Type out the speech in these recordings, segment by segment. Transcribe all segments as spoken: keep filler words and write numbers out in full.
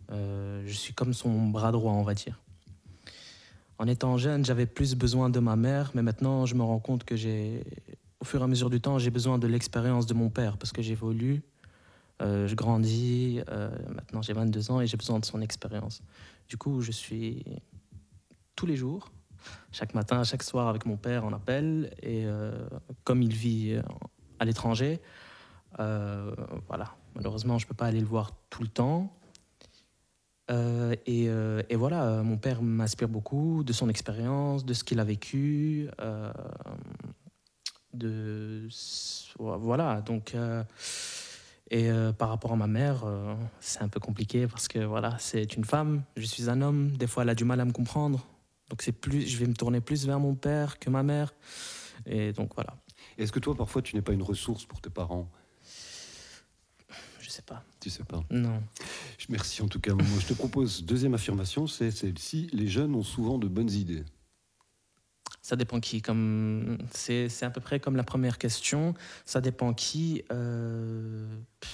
Euh, je suis comme son bras droit, on va dire. En étant jeune, j'avais plus besoin de ma mère, mais maintenant, je me rends compte que j'ai, au fur et à mesure du temps, j'ai besoin de l'expérience de mon père parce que j'évolue, euh, je grandis. Euh, maintenant, j'ai vingt-deux ans et j'ai besoin de son expérience. Du coup, je suis tous les jours, chaque matin, chaque soir avec mon père en appel. Et euh, comme il vit à l'étranger, euh, voilà, malheureusement, je ne peux pas aller le voir tout le temps. Euh, et, euh, et voilà, euh, mon père m'inspire beaucoup de son expérience, de ce qu'il a vécu. Euh, de, voilà, donc. Euh, et euh, par rapport à ma mère, euh, c'est un peu compliqué parce que voilà, c'est une femme, je suis un homme. Des fois, elle a du mal à me comprendre. Donc, c'est plus, je vais me tourner plus vers mon père que ma mère. Et donc, voilà. Est-ce que toi, parfois, tu n'es pas une ressource pour tes parents ? Je sais pas. Tu sais pas. Non. Merci en tout cas. Moi, je te propose deuxième affirmation, c'est celle-ci. Les jeunes ont souvent de bonnes idées. Ça dépend qui. Comme c'est, c'est à peu près comme la première question. Ça dépend qui. Euh...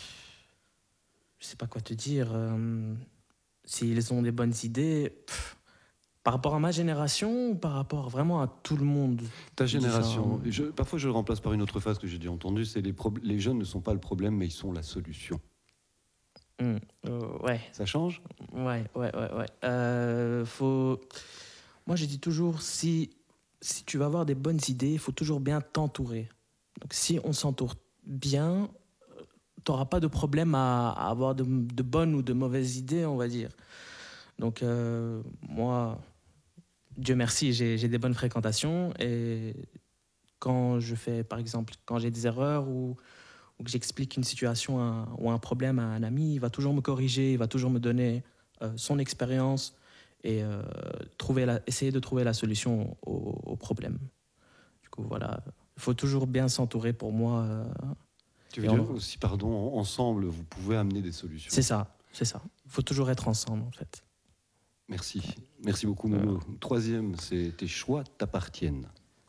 Je sais pas quoi te dire. Euh... S'ils ont des bonnes idées. Pff. Par rapport à ma génération ou par rapport vraiment à tout le monde? Ta génération. Disant... Je, parfois, je le remplace par une autre phrase que j'ai déjà entendue. C'est les, pro- les jeunes ne sont pas le problème, mais ils sont la solution. Mmh, euh, ouais. Ça change ? Ouais, ouais, ouais, ouais. Euh, faut... Moi, je dis toujours, si, si tu vas avoir des bonnes idées, il faut toujours bien t'entourer. Donc, si on s'entoure bien, tu n'auras pas de problème à, à avoir de, de bonnes ou de mauvaises idées, on va dire. Donc, euh, moi, Dieu merci, j'ai, j'ai des bonnes fréquentations. Et quand je fais, par exemple, quand j'ai des erreurs ou, ou que j'explique une situation à, ou un problème à un ami, il va toujours me corriger, il va toujours me donner euh, son expérience et euh, trouver la, essayer de trouver la solution au, au problème. Du coup, voilà. Il faut toujours bien s'entourer pour moi. Euh, Tu veux et dire on... aussi, pardon, ensemble, vous pouvez amener des solutions. C'est ça, c'est ça. Il faut toujours être ensemble, en fait. Merci. Merci beaucoup, Momo. Euh... Troisième, c'est tes choix t'appartiennent.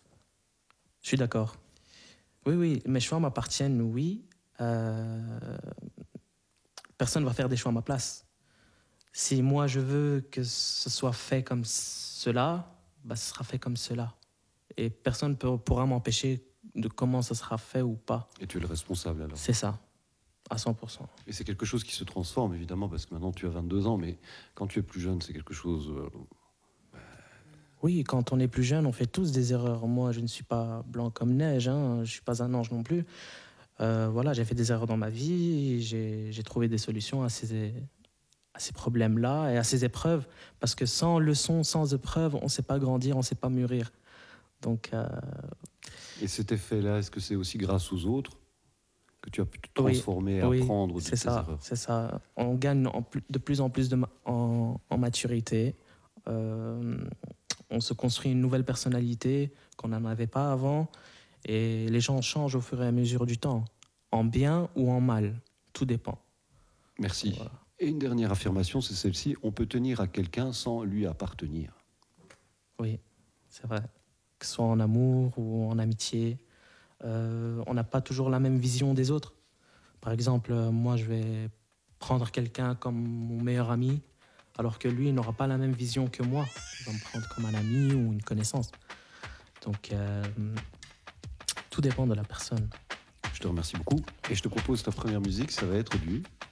Je suis d'accord. Oui, oui, mes choix m'appartiennent, oui. Euh... Personne ne va faire des choix à ma place. Si moi je veux que ce soit fait comme cela, bah, ce sera fait comme cela. Et personne ne pourra m'empêcher de comment ça sera fait ou pas. Et tu es le responsable alors ? C'est ça, à cent pour cent. Et c'est quelque chose qui se transforme évidemment, parce que maintenant tu as vingt-deux ans, mais quand tu es plus jeune, c'est quelque chose... Euh... Oui, quand on est plus jeune, on fait tous des erreurs. Moi, je ne suis pas blanc comme neige, hein. Je ne suis pas un ange non plus. Euh, voilà, j'ai fait des erreurs dans ma vie, j'ai, j'ai trouvé des solutions à ces... à ces problèmes-là et à ces épreuves, parce que sans leçons, sans épreuves, on ne sait pas grandir, on ne sait pas mûrir. Donc, euh... Et cet effet-là, est-ce que c'est aussi grâce aux autres que tu as pu te transformer oui, et oui, apprendre de c'est tes ça, erreurs ? C'est ça. On gagne en plus, de plus en plus de ma- en, en maturité. Euh, on se construit une nouvelle personnalité qu'on n'en avait pas avant. Et les gens changent au fur et à mesure du temps, en bien ou en mal. Tout dépend. Merci. Voilà. Et une dernière affirmation, c'est celle-ci. On peut tenir à quelqu'un sans lui appartenir. Oui, c'est vrai. Que ce soit en amour ou en amitié, euh, on n'a pas toujours la même vision des autres. Par exemple, moi, je vais prendre quelqu'un comme mon meilleur ami, alors que lui, il n'aura pas la même vision que moi. Il va me prendre comme un ami ou une connaissance. Donc, euh, tout dépend de la personne. Je te remercie beaucoup. Et je te propose ta première musique, ça va être du...